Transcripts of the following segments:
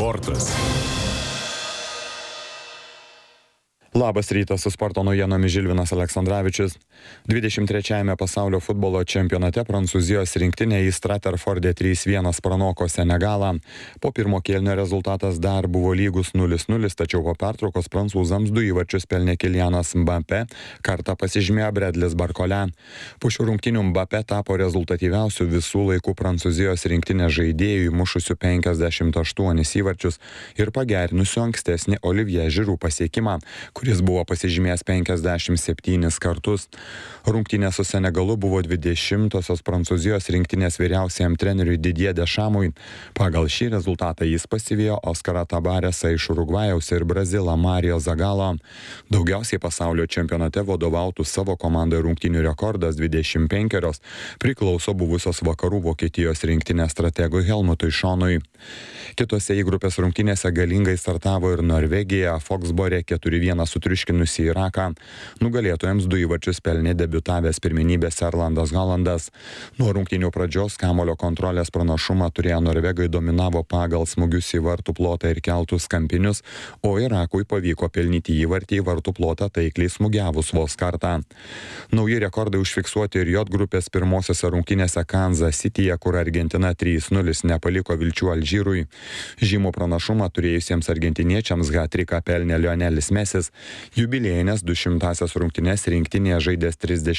sportas. Labas rytas, su sporto naujienomis Žilvinas Aleksandravičius. 23-ame pasaulio futbolo čempionate Prancūzijos rinktinė į Straterforde 3-1 pranoko Senegalą. Po pirmo kėlinio rezultatas dar buvo lygus 0-0, tačiau po pertraukos prancūzams 2 įvarčius pelnė Kylianas Mbappé, kartą pasižymėjo Bredlis Barcola. Po šių rungtynių Mbappé tapo rezultatyviausiu visų laikų Prancūzijos rinktinės žaidėjų, mušusiu 58 įvarčius ir pagerinusiu ankstesnį Olivier Giroud pasiekimą, kuris buvo pasižymėjęs 57 kartus. Rungtynės su Senegalu buvo 20-osios Prancūzijos rinktinės vyriausiajam treneriui Didier Deschams'ui. Pagal šį rezultatą jis pasivijo Oskarą Tabaresą iš Urugvajaus ir Brazilą Mario Zagalo. Daugiausiai pasaulio čempionate vadovautų savo komandai rungtynių rekordas 25 priklauso buvusios vakarų Vokietijos rinktinės strategui Helmutui Schonui. Kitose į grupės rungtynėse galingai startavo ir Norvegija, Foxbore 4-1 sutriuškinusi Iraką. Nugalėtojams 2 įvarčius pelnė debiutavęs pirmenybėse Erlandas Haalandas. Nuo rungtynių pradžios kamuolio kontrolės pranašumą turėję norvegai dominavo pagal smūgius į vartų plotą ir keltus kampinius, o Irakui pavyko pelnyti įvartį į vartų plotą taikliai smūgiavus vos kartą. Nauji rekordai užfiksuoti ir J grupės pirmosiose rungtynėse Kansas Cityje, kur Argentina 3-0 nepaliko vilčių Alžyrui. Žymų pranašumą turėjusiems argentiniečiams hat-triką pelnė Lionelis Mesis. Jubiliejinės 200-asias rungtynes rinktinėje žaidęs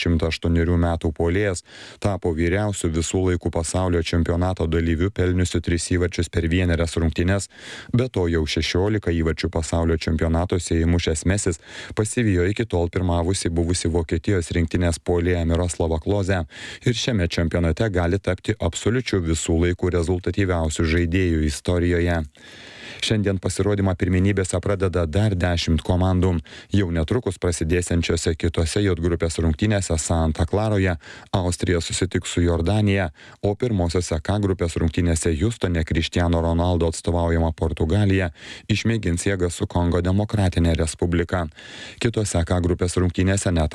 38 metų puolėjas tapo vyriausiu visų laikų pasaulio čempionato dalyviu, pelniusiu 3 įvarčius per 1 rungtynes, be to jau 16 įvarčių pasaulio čempionatuose įmušęs Mesis pasivijo iki tol pirmavusi buvusi Vokietijos rinktinės puolėją Miroslavą Klozę ir šiame čempionate gali tapti absoliučiu visų laikų rezultatyviausiu žaidėjų istorijoje. Šiandien pasirodymą pirmenybėse pradeda dar 10 komandų. Jau netrukus prasidėsiančiose kitose J grupės rungtynėse Santa Klaroje Austrija susitiks su Jordanija, o pirmosiose K grupės rungtynėse Hjustone Cristiano Ronaldo atstovaujama Portugalija išmėgins jėgą su Kongo Demokratinė Respublika. Kitose K grupės rungtynėse net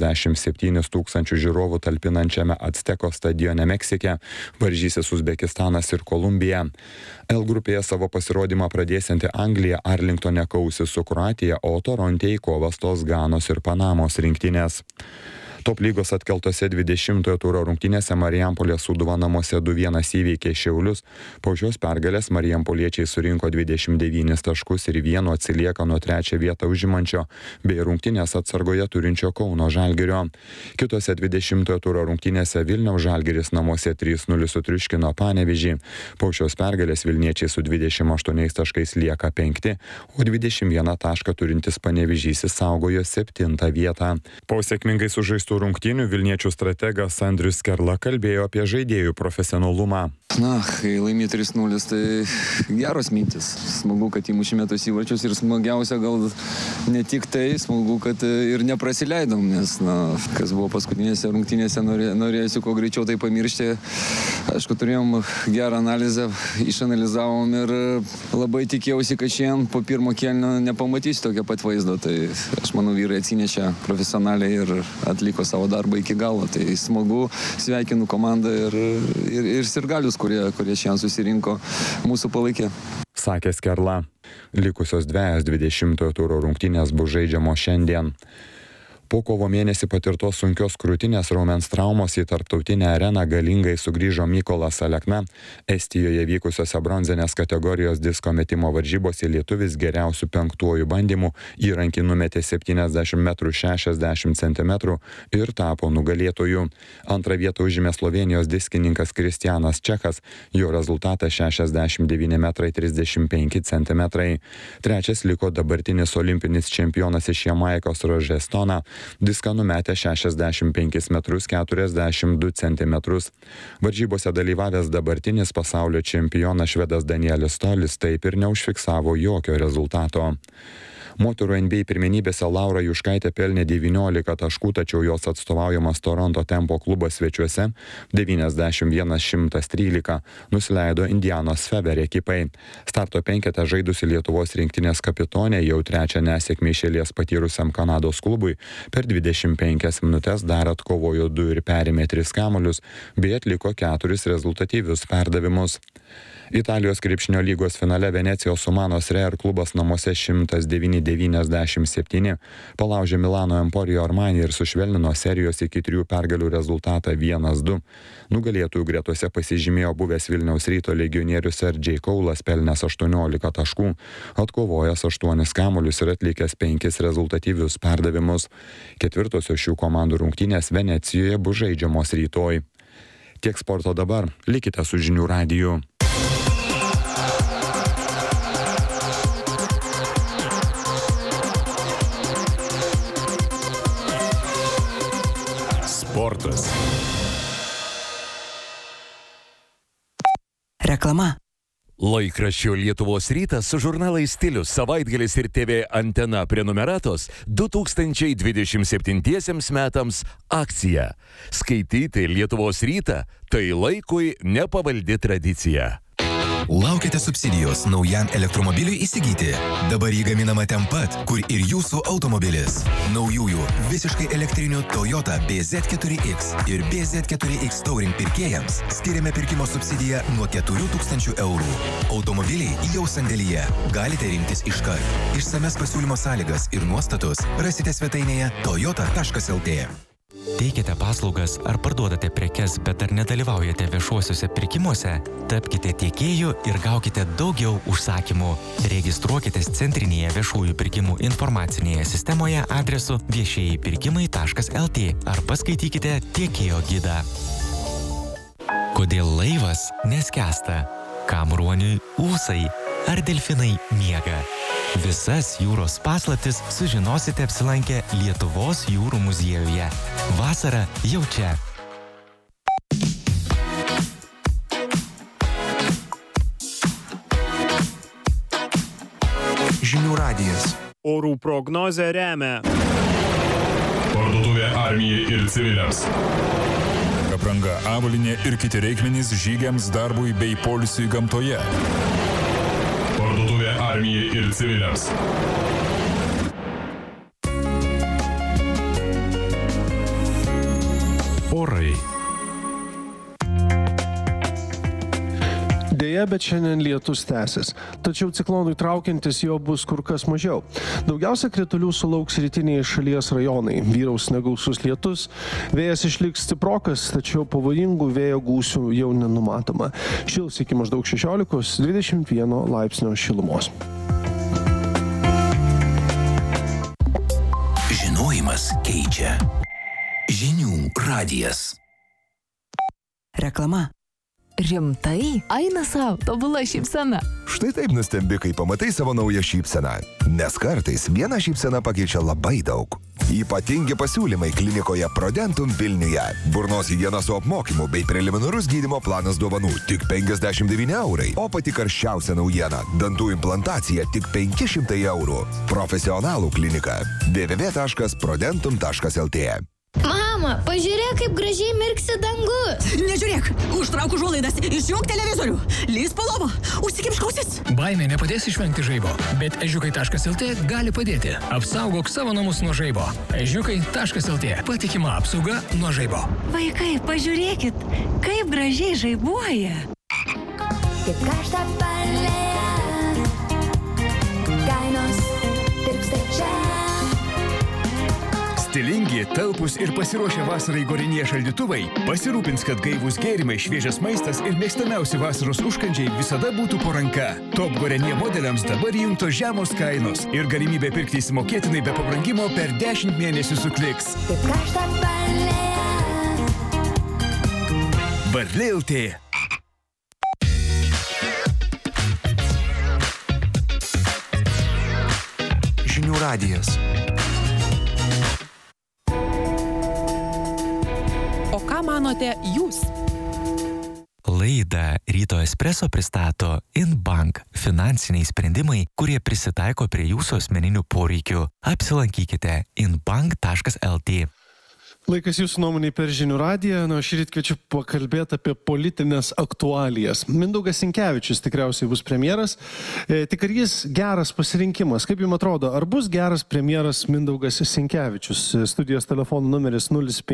87 000 žiūrovų talpinančiame Azteko stadione Meksike varžysis Uzbekistanas ir Kolumbija. L grupėje savo pasirodymą pradėsianti Anglija Arlingtone kausis su Kroatija, o Toronte į kovą stos Ganos ir Panamos rinktinės. Top lygos atkeltose 20-ojo turo rungtynėse Marijampolės Sūduva namuose 2-1 įveikė Šiaulius. Po šios pergalės marijampoliečiai surinko 29 taškus ir 1 atsilieka nuo 3 vietą užimančio bei rungtynės atsargoje turinčio Kauno Žalgirio. Kitose 20-ojo turo rungtynėse Vilniaus Žalgiris namuose 3-0 sutriuškino Panevėžį. Po šios pergalės vilniečiai su 28 taškais lieka 5, o 21 tašką turintis Panevėžys išsaugojo 7 vietą. Po sėkmingai sužaistų rungtynių Vilniečių strategas Andrius Skerla kalbėjo apie žaidėjų profesionalumą. Kai laimė 3-0, tai geros mintis. Smagu, kad įmušėme tos įvarčius ir smagiausia gal ne tik tai, smagu, kad ir neprasileidom, nes, kas buvo paskutinėse rungtynėse, norėjusi kuo greičiau tai pamiršti. Aišku, turėjom gerą analizę, išanalizavom ir labai tikėjausi, kad šiandien po pirmo kėlinio nepamatysiu tokio pat vaizdo. Tai aš manau, vyrai atsinešė profesionaliai ir atliko savo darbą iki galo. Tai smagu, sveikinu komandą ir sirgalius, kurie šiandien susirinko mūsų palaikė. Sakė Skerla. Likusios 20-ojo turo rungtynės bus žaidžiamos šiandien. Po kovo mėnesį patirtos sunkios krūtinės raumens traumos į tarptautinę areną galingai sugrįžo Mykolas Alekna. Estijoje vykusiose bronzinės kategorijos disko metimo varžybose lietuvis geriausių 5 bandymų įrankį numetė 70 m 60 cm ir tapo nugalėtoju. Antrą vietą užėmė Slovenijos diskininkas Kristianas Čechas, jo rezultatas 69 m 35 cm. Trečias liko dabartinis olimpinis čempionas iš Jamaikos Rožė Stona, diską numetė 65 m 42 cm. Varžybose dalyvavęs dabartinis pasaulio čempionas švedas Danielis Tolis taip ir neužfiksavo jokio rezultato. Moterų NBA pirmenybėse Laura Juškaitė pelnė 19 taškų, tačiau jos atstovaujamas Toronto Tempo klubas svečiuose 91-113 nusileido Indianos Fever ekipai. Starto penkete žaidusi Lietuvos rinktinės kapitonė jau trečią nesėkmę iš eilės patyrusiam Kanados klubui per 25 minutes dar atkovojo 2 ir perėmė 3 kamuolius bei atliko 4 rezultatyvius perdavimus. Italijos krepšinio lygos finale Venecijos Umanos Real klubas namuose 109-97 palaužė Milano Emporio Armani ir sušvelnino serijos iki 3 pergalių rezultatą 1-2. Nugalėtojų gretose pasižymėjo buvęs Vilniaus Ryto legionierius R.J. Kaulas pelnęs 18 taškų, atkovojęs 8 kamuolius ir atlikęs 5 rezultatyvius perdavimus. Ketvirtosios šių komandų rungtynės Venecijoje bus žaidžiamos rytoj. Tiek sporto dabar, likite su Žinių radiju. Sportas. Reklama. Laikraščio Lietuvos rytas su žurnalais Stilius, Savaitgalis ir TV Antena prenumeratos 2027 metams akcija. Skaityti Lietuvos rytą - tai laikui nepavaldi tradicija. Laukite subsidijos naujam elektromobiliui įsigyti. Dabar jį gaminama ten pat, kur ir jūsų automobilis. Naujųjų visiškai elektrinių Toyota BZ4X ir BZ4X Touring pirkėjams skiriame pirkimo subsidiją nuo 4000 eurų. Automobiliai jau sandėlyje. Galite rinktis iškart. Išsames pasiūlymo sąlygas ir nuostatus rasite svetainėje toyota.lt. Teikiate paslaugas ar parduodate prekes, bet dar nedalyvaujate viešuosiuose pirkimuose? Tapkite tiekėju ir gaukite daugiau užsakymų. Registruokitės centrinėje viešųjų pirkimų informacinėje sistemoje adresu viešieji-pirkimai.lt ar paskaitykite tiekėjo gidą. Kodėl laivas neskęsta? Kam ruoniui ūsai? Ar delfinai miega? Visas jūros paslaptis sužinosite apsilankę Lietuvos jūrų muziejuje. Vasara jau čia. Žinių radijas. Orų prognozę remia Parduotuvė armijai ir civiliams. Apranga, avalynė ir kiti reikmenys žygiams, darbui bei poilsiui gamtoje. Parduotuvė armijai ir civiliams. Orai. Deja, bet šiandien lietus tęsis. Tačiau ciklonui traukiantis jo bus kur kas mažiau. Daugiausia kritulių sulauks rytiniai šalies rajonai. Vyraus negausus lietus. Vėjas išliks stiprokas, tačiau pavojingų vėjo gūsių jau nenumatoma. Šils iki maždaug 16-21 laipsnio šilumos. Žinojimas keičia. Žinių radijas. Reklama. Rimtai? Eina sau, tobula šypsena. Štai taip nustembi, kai pamatai savo naują šypseną. Nes kartais viena šypsena pakeičia labai daug. Ypatingi pasiūlymai klinikoje Prodentum Vilniuje. Burnos higiena su apmokymu bei preliminarus gydymo planas dovanų tik 59 eurai. O pati karščiausia naujiena – dantų implantacija tik 500 eurų. Profesionalų klinika www.prodentum.lt. Mama, pažiūrėk, kaip gražiai mirksi dangus. Nežiūrėk, užtrauk užuolaidas, išjunk televizorių, lįsk po lovą, užsikimšk ausis. Baimė nepadės išvengti žaibo, bet ežiukai.lt gali padėti. Apsaugok savo namus nuo žaibo. Ežiukai.lt. Patikima apsauga nuo žaibo. Vaikai, pažiūrėkit, kaip gražiai žaibuoja. Kaip karšta palėja, kainos tirpsta čia. Stilingi, talpūs ir pasiruošę vasarai Gorinė šaldytuvai pasirūpins, kad gaivūs gėrimai, šviežias maistas ir mėgstamiausi vasaros užkandžiai visada būtų po ranka. Top Gorinė modeliams dabar įjungtos žemos kainos ir galimybė pirkti įsimokėtinai be pabrangimo per 10 mėnesių su Kliks. Kaip karšta palėja. Varlė.lt. Žinių radijas. O ką manote jūs? Laidą Ryto Espresso pristato InBank – finansiniai sprendimai, kurie prisitaiko prie jūsų asmeninių poreikių. Apsilankykite inbank.lt. Laikas jūsų nuomonei per Žinių radiją. Šį rytą kviečiu pakalbėti apie politinės aktualijas. Mindaugas Sinkevičius tikriausiai bus premjeras. Tik ar jis geras pasirinkimas? Kaip jums atrodo, ar bus geras premjeras Mindaugas Sinkevičius? Studijos telefonų numeris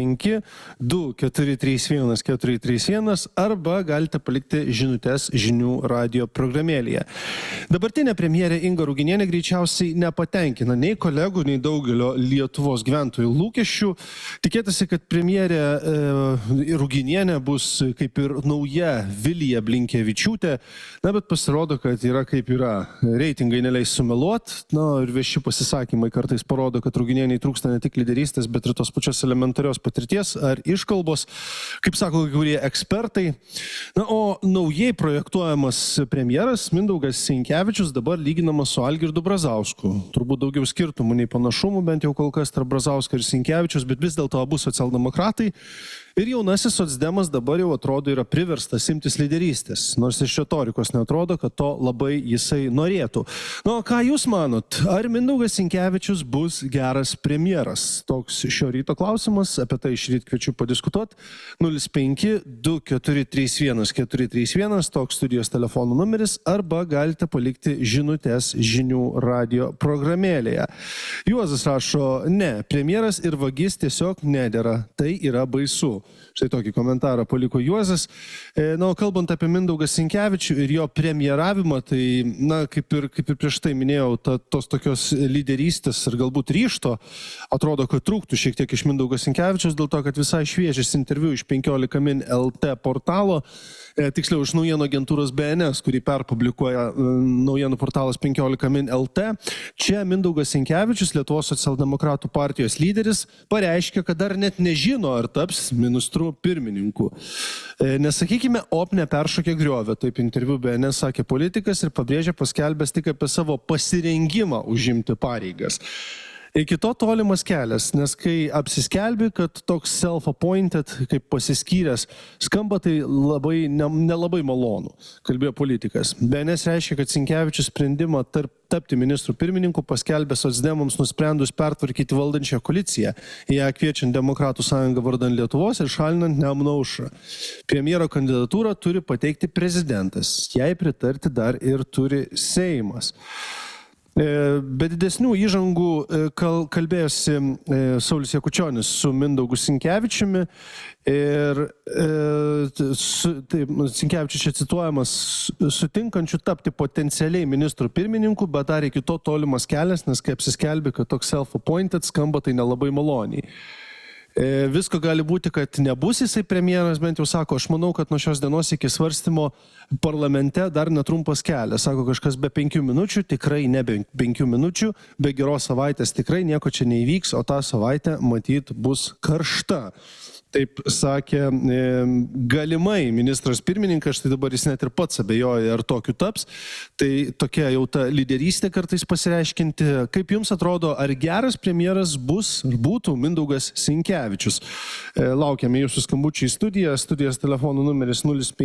05-2-431-431 arba galite palikti žinutes Žinių radijo programėlėje. Dabartinė premjerė Inga Ruginienė greičiausiai nepatenkina nei kolegų, nei daugelio Lietuvos gyventojų lūkesčių. Tikėtasi, kad premjerė Ruginienė bus kaip ir nauja Vilija Blinkevičiūtė, bet pasirodo, kad yra kaip yra. Reitingai neleis sumeluot, ir vieši pasisakymai kartais parodo, kad Ruginieniai trūksta ne tik lyderystės, bet ir tos pačios elementarios patirties ar iškalbos, kaip sako kai kurie ekspertai. O naujai projektuojamas premjeras Mindaugas Sinkevičius dabar lyginamas su Algirdu Brazausku. Turbūt daugiau skirtumų nei panašumų, bent jau kol kas tarp Brazausko ir Sinkevičius, bet vis dėlto abu socialdemokratai. Ir jaunasis socdemas dabar jau atrodo yra priverstas imtis lyderystės, nors iš retorikos neatrodo, kad to labai jisai norėtų. Ką jūs manot? Ar Mindaugas Sinkevičius bus geras premjeras? Toks šio ryto klausimas, apie tai iš ryto kviečiu padiskutuoti. 05-2431-431, toks studijos telefonų numeris, arba galite palikti žinutes Žinių radijo programėlėje. Juozas rašo, ne, premjeras ir vagis tiesiog nedera, tai yra baisu. Štai tokį komentarą paliko Juozas. Kalbant apie Mindaugą Sinkevičių ir jo premjeravimą, tai, kaip ir prieš tai minėjau, tos tokios lyderystės ir galbūt ryžto atrodo, kad trūktų šiek tiek iš Mindaugo Sinkevičiaus, dėl to, kad visai šviežias interviu iš 15 min LT portalo, tiksliau iš naujienų agentūros BNS, kurį perpublikuoja naujienų portalas 15 min LT. Čia Mindaugas Sinkevičius, Lietuvos socialdemokratų partijos lyderis, pareiškė, kad dar net nežino, ar taps ministrų pirmininku. Nesakykime, neperšokė griovę, taip interviu BNS sakė politikas ir pabrėžė paskelbęs tik apie savo pasirengimą užimti pareigas. Iki to tolimas kelias, nes kai apsiskelbi, kad toks self-appointed, kaip pasiskyręs, skamba tai nelabai malonu, kalbėjo politikas. BNS reiškia, kad Sinkevičius sprendimą tapti ministrų pirmininku paskelbė socdemams nusprendus pertvarkyti valdančią koaliciją, ją kviečiant Demokratų sąjungą vardan Lietuvos ir šalinant Nemuno aušrą. Premjero kandidatūrą turi pateikti prezidentas, jai pritarti dar ir turi Seimas. Be didesnių įžangų kalbėjosi Saulius Jakučionis su Mindaugu Sinkevičiumi ir Sinkevičius čia cituojamas sutinkančių tapti potencialiai ministrų pirmininku, bet dar iki to tolimas kelias, nes kai apsiskelbė, kad toks self-appointed skamba tai nelabai maloniai. Visko gali būti, kad nebus jisai premjeras, bent jau sako, aš manau, kad nuo šios dienos iki svarstymo parlamente dar netrumpas kelias. Sako kažkas be 5 minučių, tikrai ne be 5 minučių, be geros savaitės tikrai nieko čia neįvyks, o tą savaitę matyt bus karšta. Taip sakė galimai ministras pirmininkas, štai dabar jis net ir pats abejoja, ar tokiu taps. Tai tokia jau ta lyderystė kartais pasireiškinti. Kaip jums atrodo, ar geras premjeras bus ar būtų Mindaugas Sinkevičius? Laukiame jūsų skambučių į studiją. Studijos telefonų numeris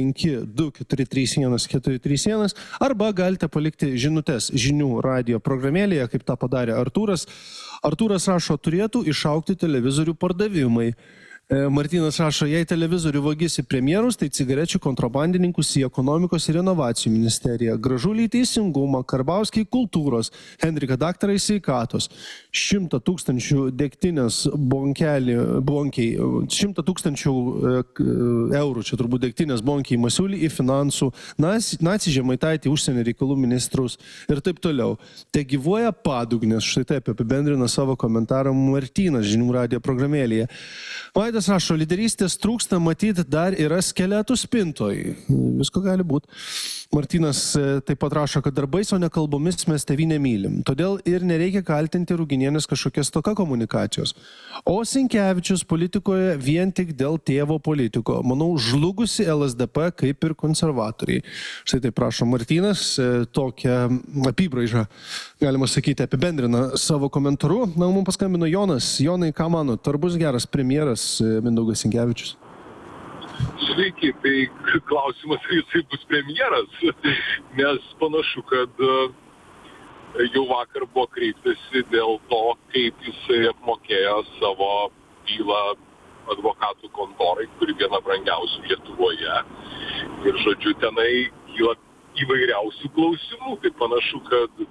05-2-431-431 arba galite palikti žinutes Žinių radijo programėlėje, kaip tą padarė Artūras. Artūras rašo, turėtų išaugti televizorių pardavimai. Martynas rašo, jei televizorių vagis į premjerus, tai cigarečių kontrabandininkus į ekonomikos ir inovacijų ministeriją, Gražulį į teisingumą, Karbauskį į kultūros, Henriką daktarą į sveikatos, 100 000 degtinės bonkiai, 100 000 eurų, čia turbūt degtinės bonkiai Masiulį į finansų, Nacį Žemaitaitį užsienio reikalų ministrus ir taip toliau. Te gyvuoja padugnės, štai taip apibendrina savo komentarą Martynas Žinių radijo programėlėje. Vaidas rašo, lyderystės trūksta, matyti dar yra skeletų spintoj. Visko gali būti. Martynas taip pat rašo, kad darbais, o ne kalbomis mes tėvynę mylim. Todėl ir nereikia kaltinti Ruginienės kažkokia stoka komunikacijos. O Sinkevičius politikoje vien tik dėl tėvo politiko. Manau, žlugusi LSDP kaip ir konservatoriai. Štai taip prašo Martynas, tokią apybraižą, galima sakyti, apibendrina savo komentaru. Mums paskambino Jonas. Jonai, ką manot, ar bus geras premjeras Mindaugas Sinkevičius? Sveiki, tai klausimas, ar jisai bus premjeras, nes panašu, kad jau vakar buvo kreiptasi dėl to, kaip jisai apmokėjo savo bylą advokatų kontorai, kuri viena brangiausių Lietuvoje. Ir, žodžiu, tenai kyla įvairiausių klausimų. Tai panašu, kad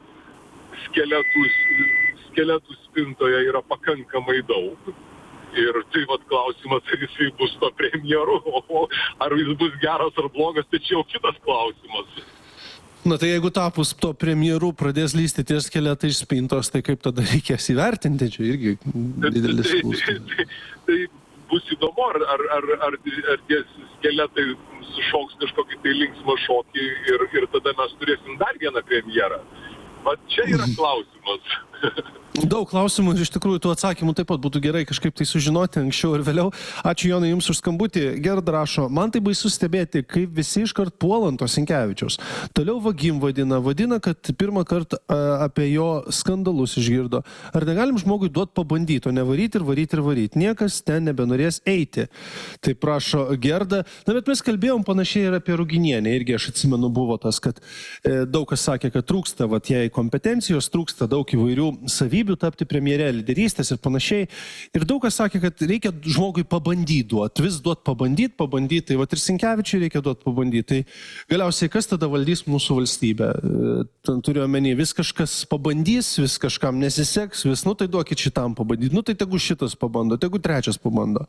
skeletų spintoje yra pakankamai daug. Ir tai vat klausimas, ar jisai bus to premjeru, ar jis bus geras ar blogas, tai čia jau kitas klausimas. Na tai jeigu tapus to premjeru pradės lysti tie skeletai iš spintos, tai kaip tada reikės įvertinti, čia irgi didelis klausimas. Tai bus įdomu, ar tie skeletai sušoks kažkokį tai linksmą šokį ir tada mes turėsim dar vieną premjerą. Vat čia yra klausimas. Daug klausimų ir iš tikrųjų tų atsakymų taip pat būtų gerai kažkaip tai sužinoti anksčiau ir vėliau. Ačiū Jonai Jums už skambutį. Gerda rašo, man tai baisu stebėti, kaip visi iškart puolant to Sinkevičiaus. Toliau vagim vadina, kad pirmą kartą apie jo skandalus išgirdo. Ar negalim žmogui duoti pabandyti, o ne varyti. Niekas ten nebenorės eiti. Tai prašo Gerda. Na, bet mes kalbėjom panašiai ir apie Ruginienę. Irgi aš atsimenu buvo tas, kad daug kas sakė, kad trūksta jai kompetencijos, trūksta daug įvairių savybių tapti premjere, lyderystės ir panašiai. Ir daug kas sakė, kad reikia žmogui pabandyti duoti, vis duoti pabandyti. Tai vat ir Sinkevičiui reikia duoti pabandyti. Tai galiausiai kas tada valdys mūsų valstybę? Turiu omeny, vis kažkas pabandys, vis kažkam nesiseks, tai duokit šitam pabandyti. Tai tegu šitas pabando, tegu trečias pabando.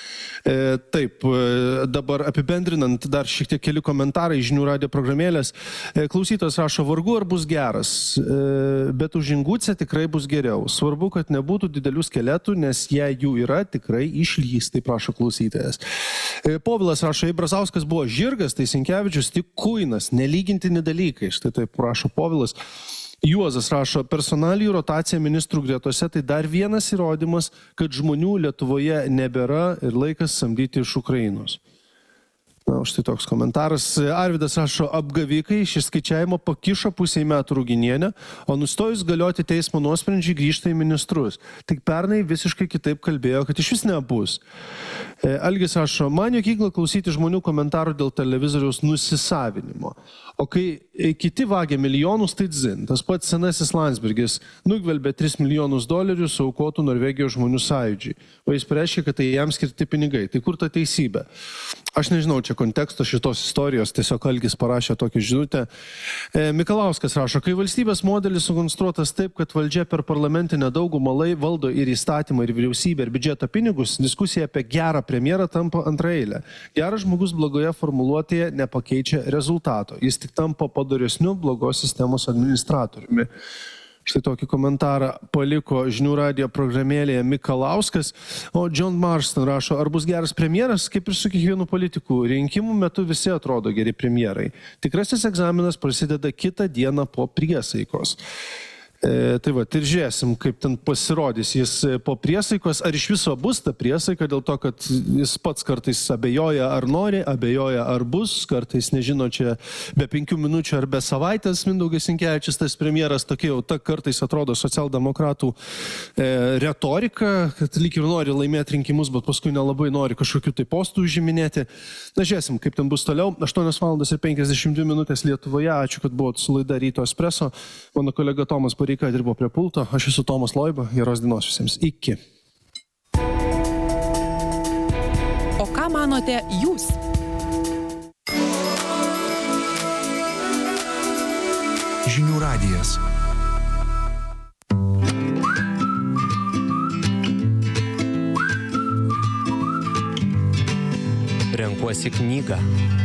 Taip, dabar apibendrinant dar šiek tiek keli komentarai žinių radijo programėlės. Klausytojas rašo, vargu ar bus geras, bet už Ingucę tikrai bus geriau. Svarbu, kad nebūtų didelių skeletų, nes jei jų yra, tikrai išlys, tai prašo klausytojas. Povilas rašo, jei Brazauskas buvo žirgas, tai Sinkevičius tik kuinas, nelygintini dalykai. Štai taip prašo Povilas. Juozas rašo, personalijų rotacija ministrų gretose tai dar vienas įrodymas, kad žmonių Lietuvoje nebėra ir laikas samdyti iš Ukrainos. Na, štai toks komentaras. Arvidas rašo, apgavikai iš išskaičiavimo pakišo pusiai metų Ruginienę, o nustojus galioti teismo nuosprendžiai grįžta į ministrus. Tik pernai visiškai kitaip kalbėjo, kad iš vis nebus. Algis rašo, man juokinga klausyti žmonių komentarų dėl televizoriaus nusisavinimo. O kai kiti vagia milijonus, tai dzin. Tas pats senasis Landsbergis nugvelbė $3 milijonus suaukotų Norvegijos žmonių sąjūdžiai. O jis pareiškė, kad tai jam skirti pinigai. Tai kur ta teisybė? Aš nežinau čia konteksto šitos istorijos, tiesiog Algis parašė tokią žinutę. Mikalauskas rašo, kai valstybės modelis sukonstruotas taip, kad valdžia per parlamentinę daugumą valdo ir įstatymą, ir vyriausybę, ir biudžeto pinigus, diskusija apie gerą premjerą tampa antraeilė. Geras žmogus blogoje formuluotėje nepakeičia rezultato. Jis tik tampa padoresniu blogos sistemos administratoriumi. Štai tokį komentarą paliko žinių radijo programėlėje Mikalauskas, o John Marston rašo, ar bus geras premjeras, kaip ir su kiekvienu politiku. Rinkimų metu visi atrodo geri premjerai. Tikrasis egzaminas prasideda kitą dieną po priesaikos. Tai va, ir žiūrėsim, kaip ten pasirodys jis po priesaikos, ar iš viso bus ta priesaika, dėl to, kad jis pats kartais abejoja ar nori, abejoja ar bus, kartais nežino čia be 5 minučių ar be savaitės. Mindaugas Sinkevičius, tas premjeras, tokia jau ta kartais atrodo socialdemokratų retorika, kad lyg ir nori laimėti rinkimus, bet paskui nelabai nori kažkokių tai postų užiminėti. Na, žiūrėsim, kaip ten bus toliau. 8:52 Lietuvoje. Ačiū, kad buvot su laida Ryto Espresso. Mano kolega Tomas Pareika dirbo prie pulto. Aš esu Tomas Loiba. Geros dienos visiems. Iki. O ką manote jūs? Žinių radijas. Renkuosi knygą.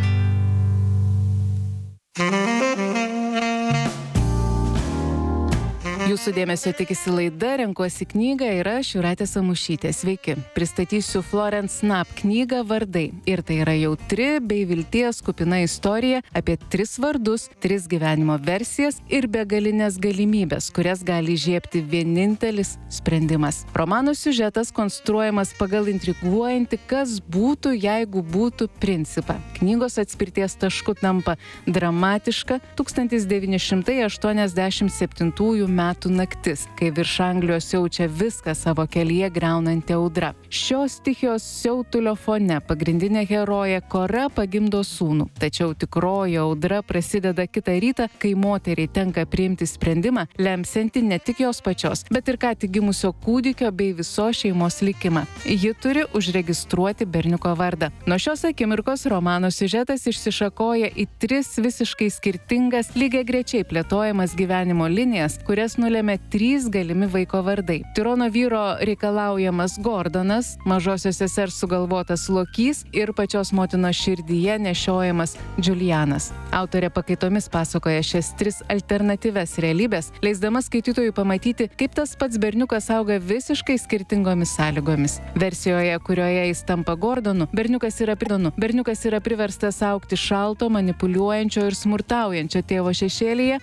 Jūsų dėmesio tikisi laida Renkuosi knygą ir aš Jūratė Samušytė. Sveiki. Pristatysiu Florence Knapp knygą Vardai. Ir tai yra jautri bei vilties kupina istorija apie 3 vardus, 3 gyvenimo versijas ir begalinės galimybės, kurias gali įžiebti vienintelis sprendimas. Romano siužetas konstruojamas pagal intriguojantį kas būtų, jeigu būtų principą. Knygos atspirties tašku tampa dramatiška 1987 metų metų naktis, kai virš Anglijos siaučia viską savo kelyje griaunanti audra. Šios stichijos siautulio fone pagrindinė herojė Kora pagimdo sūnų. Tačiau tikroji audra prasideda kitą rytą, kai moteriai tenka priimti sprendimą, lemsianti ne tik jos pačios, bet ir ką tik gimusio kūdikio bei visos šeimos likimą. Ji turi užregistruoti berniuko vardą. Nuo šios akimirkos romano siužetas išsišakoja į 3 visiškai skirtingas, lygiagrečiai plėtojamas gyvenimo linijas, kurias nulėmė 3 galimi vaiko vardai. Tirono vyro reikalaujamas Gordonas, mažosios sesers sugalvotas Lokys ir pačios motinos širdyje nešiojamas Julianas. Autorė pakaitomis pasakoja šias 3 alternatyves realybės, leisdama skaitytojui pamatyti, kaip tas pats berniukas auga visiškai skirtingomis sąlygomis. Versijoje, kurioje jis tampa Gordonu, berniukas yra priverstas augti šalto, manipuliuojančio ir smurtaujančio tėvo šešėlyje,